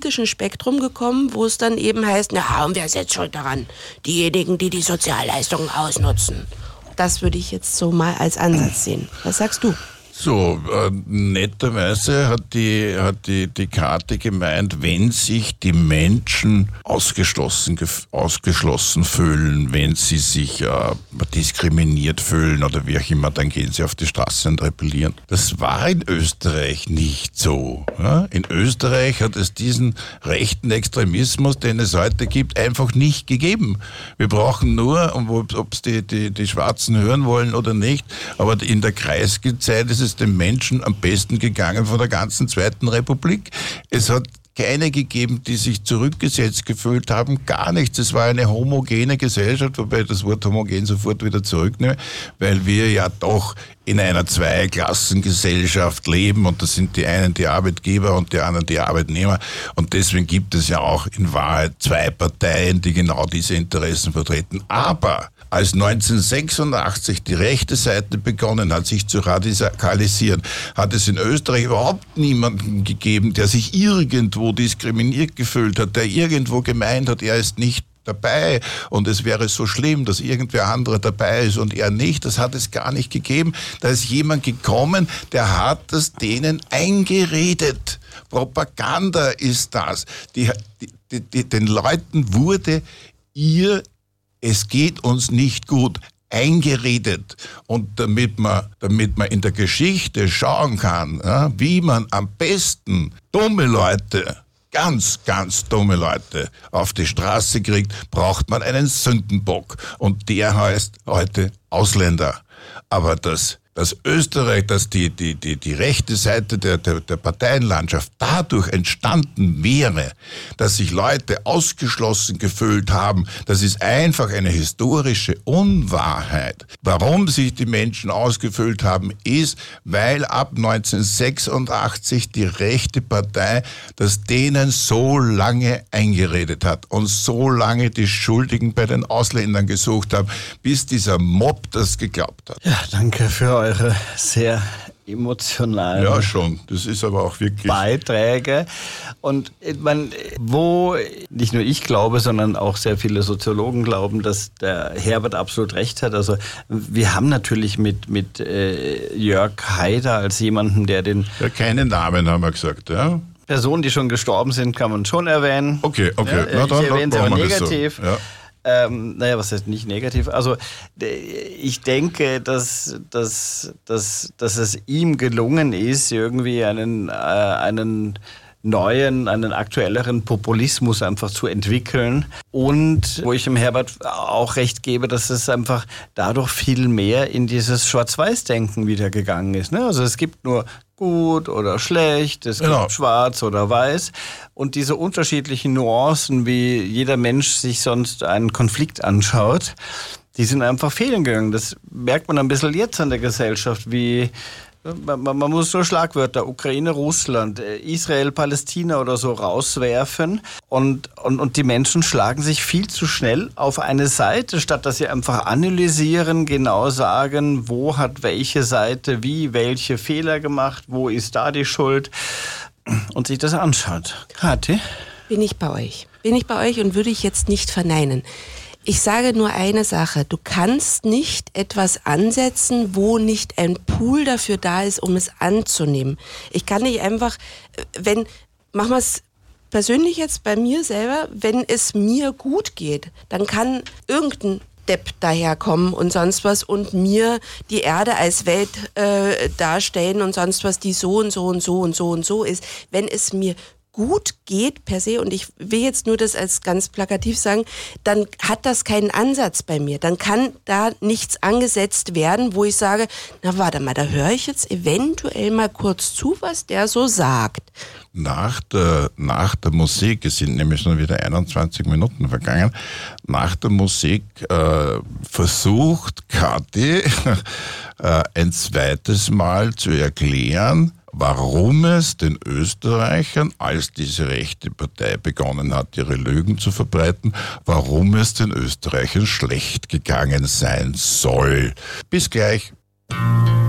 politischen Spektrum gekommen, wo es dann eben heißt, na, und wer ist jetzt schuld daran? Diejenigen, die die Sozialleistungen ausnutzen. Das würde ich jetzt so mal als Ansatz sehen. Was sagst du? So, netterweise hat die Karte gemeint, wenn sich die Menschen ausgeschlossen fühlen, wenn sie sich diskriminiert fühlen oder wie auch immer, dann gehen sie auf die Straße und rebellieren. Das war in Österreich nicht so. Ja? In Österreich hat es diesen rechten Extremismus, den es heute gibt, einfach nicht gegeben. Wir brauchen nur, ob es die Schwarzen hören wollen oder nicht, aber in der Kreisky-Zeit ist es den Menschen am besten gegangen von der ganzen Zweiten Republik. Es hat keine gegeben, die sich zurückgesetzt gefühlt haben, gar nichts. Es war eine homogene Gesellschaft, wobei ich das Wort homogen sofort wieder zurücknehme, weil wir ja doch in einer Zweiklassengesellschaft leben und das sind die einen die Arbeitgeber und die anderen die Arbeitnehmer und deswegen gibt es ja auch in Wahrheit zwei Parteien, die genau diese Interessen vertreten. Aber als 1986 die rechte Seite begonnen hat, sich zu radikalisieren, hat es in Österreich überhaupt niemanden gegeben, der sich irgendwo diskriminiert gefühlt hat, der irgendwo gemeint hat, er ist nicht dabei und es wäre so schlimm, dass irgendwer anderer dabei ist und er nicht. Das hat es gar nicht gegeben. Da ist jemand gekommen, der hat das denen eingeredet. Propaganda ist das. Den Leuten wurde es geht uns nicht gut, eingeredet. Und damit man in der Geschichte schauen kann, ja, wie man am besten dumme Leute, ganz, ganz dumme Leute auf die Straße kriegt, braucht man einen Sündenbock. Und der heißt heute Ausländer. Aber dass Österreich, dass die rechte Seite der Parteienlandschaft dadurch entstanden wäre, dass sich Leute ausgeschlossen gefühlt haben, das ist einfach eine historische Unwahrheit. Warum sich die Menschen ausgefüllt haben, ist, weil ab 1986 die rechte Partei das denen so lange eingeredet hat und so lange die Schuldigen bei den Ausländern gesucht haben, bis dieser Mob das geglaubt hat. Ja, danke für eure sehr emotionalen ja, schon. Das ist aber auch wirklich Beiträge. Und wo nicht nur ich glaube, sondern auch sehr viele Soziologen glauben, dass der Herbert absolut recht hat. Also wir haben natürlich mit Jörg Haider als jemanden, der den... Ja, keine Namen haben wir gesagt, ja. Personen, die schon gestorben sind, kann man schon erwähnen. Okay. Ja, Na, dann ich erwähne sie aber negativ. So. Ja. Was heißt nicht negativ? Also ich denke, dass es ihm gelungen ist, irgendwie einen aktuelleren Populismus einfach zu entwickeln. Und wo ich dem Herbert auch recht gebe, dass es einfach dadurch viel mehr in dieses Schwarz-Weiß-Denken wieder gegangen ist. Ne? Also es gibt nur gut oder schlecht, es gibt schwarz oder weiß. Und diese unterschiedlichen Nuancen, wie jeder Mensch sich sonst einen Konflikt anschaut, die sind einfach fehlen gegangen. Das merkt man ein bisschen jetzt an der Gesellschaft, wie man muss so Schlagwörter, Ukraine, Russland, Israel, Palästina oder so rauswerfen und die Menschen schlagen sich viel zu schnell auf eine Seite, statt dass sie einfach analysieren, genau sagen, wo hat welche Seite wie welche Fehler gemacht, wo ist da die Schuld und sich das anschaut. Kathi? Bin ich bei euch und würde ich jetzt nicht verneinen. Ich sage nur eine Sache, du kannst nicht etwas ansetzen, wo nicht ein Pool dafür da ist, um es anzunehmen. Ich kann nicht einfach, machen wir es persönlich jetzt bei mir selber, wenn es mir gut geht, dann kann irgendein Depp daherkommen und sonst was und mir die Erde als Welt darstellen und sonst was, die so und so und so und so und so ist. Wenn es mir gut geht per se, und ich will jetzt nur das als ganz plakativ sagen, dann hat das keinen Ansatz bei mir. Dann kann da nichts angesetzt werden, wo ich sage, na warte mal, da höre ich jetzt eventuell mal kurz zu, was der so sagt. Nach der Musik, es sind nämlich schon wieder 21 Minuten vergangen, nach der Musik versucht Kathi ein zweites Mal zu erklären, warum es den Österreichern, als diese rechte Partei begonnen hat, ihre Lügen zu verbreiten, warum es den Österreichern schlecht gegangen sein soll. Bis gleich.